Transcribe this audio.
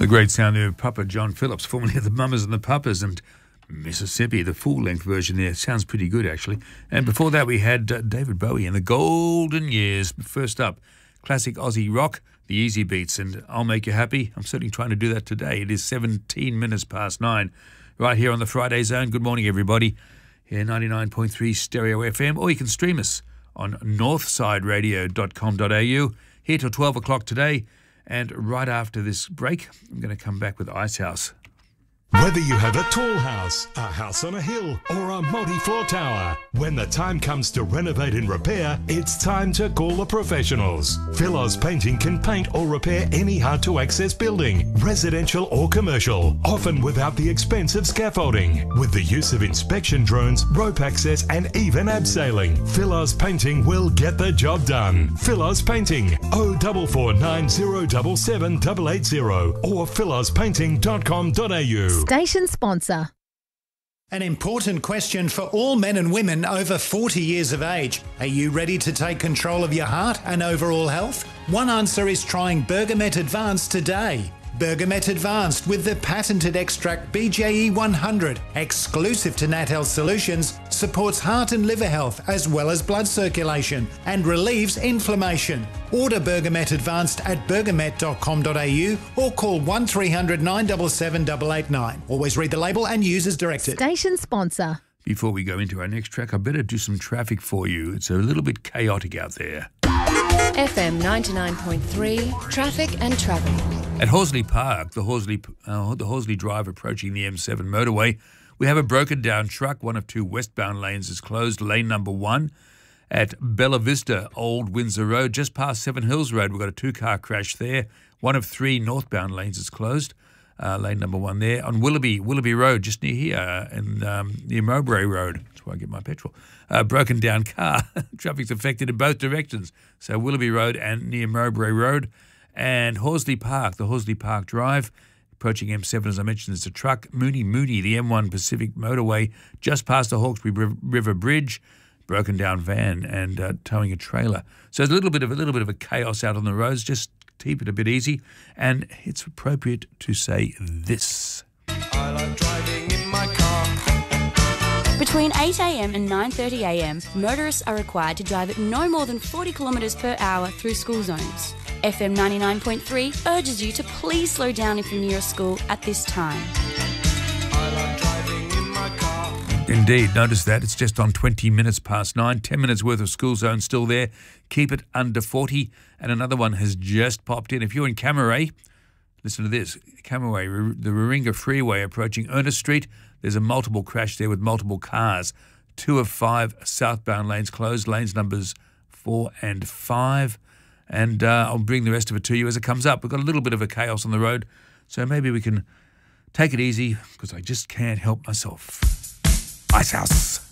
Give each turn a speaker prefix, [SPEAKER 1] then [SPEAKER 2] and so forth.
[SPEAKER 1] The great sound of Papa John Phillips, formerly of the Mamas and the Papas, and Mississippi, the full-length version there. Sounds pretty good, actually. And before that, we had David Bowie in the golden years. First up, classic Aussie rock, the Easy Beats, and I'll Make You Happy. I'm certainly trying to do that today. It is 17 minutes past 9, right here on the Friday Zone. Good morning, everybody. Here, 99.3 Stereo FM, or you can stream us on northsideradio.com.au. Here till 12 o'clock today. And right after this break, I'm going to come back with Icehouse.
[SPEAKER 2] Whether you have a tall house, a house on a hill, or a multi-floor tower, when the time comes to renovate and repair, it's time to call the professionals. Philos Painting can paint or repair any hard-to-access building, residential or commercial, often without the expense of scaffolding. With the use of inspection drones, rope access, and even abseiling, Philos Painting will get the job done. Philos Painting, 0449 077 880 or philospainting.com.au.
[SPEAKER 3] Station sponsor.
[SPEAKER 4] An important question for all men and women over 40 years of age. Are you ready to take control of your heart and overall health? One answer is trying Bergamet Advanced today. Bergamet Advanced with the patented extract BJE 100, exclusive to NatHealth Solutions, supports heart and liver health as well as blood circulation and relieves inflammation. Order Bergamet Advanced at bergamet.com.au or call 1300 977 889. Always read the label and use as directed.
[SPEAKER 3] Station sponsor.
[SPEAKER 1] Before we go into our next track, I better do some traffic for you. It's a little bit chaotic out there.
[SPEAKER 5] FM 99.3, traffic and travel.
[SPEAKER 1] At Horsley Park, the Horsley Drive approaching the M7 motorway, we have a broken down truck. One of two westbound lanes is closed, lane number 1. At Bella Vista, Old Windsor Road, just past Seven Hills Road, we've got a 2-car crash there. One of 3 northbound lanes is closed, lane number 1 there. On Willoughby Road, just near here, near Mowbray Road, that's where I get my petrol. Broken down car. Traffic's affected in both directions. So Willoughby Road and near Mowbray Road. And Horsley Park, the Horsley Park Drive, approaching M7, as I mentioned, there's a truck. Mooney, the M1 Pacific motorway, just past the Hawkesbury River Bridge, broken down van and towing a trailer. So there's a little bit of a chaos out on the roads. Just keep it a bit easy. And it's appropriate to say this.
[SPEAKER 6] I like driving in my car.
[SPEAKER 7] Between 8 a.m. and 9:30 a.m, motorists are required to drive at no more than 40 kilometres per hour through school zones. FM 99.3 urges you to please slow down if you're near a school at this time.
[SPEAKER 6] I like driving in my car.
[SPEAKER 1] Indeed, notice that. It's just on 20 minutes past 9. 10 minutes worth of school zone still there. Keep it under 40. And another one has just popped in. If you're in Camaray, listen to this. Camaray, the Warringah Freeway approaching Ernest Street. There's a multiple crash there with multiple cars. 2 of 5 southbound lanes closed, lanes numbers 4 and 5. And I'll bring the rest of it to you as it comes up. We've got a little bit of a chaos on the road, so maybe we can take it easy because I just can't help myself. Icehouse.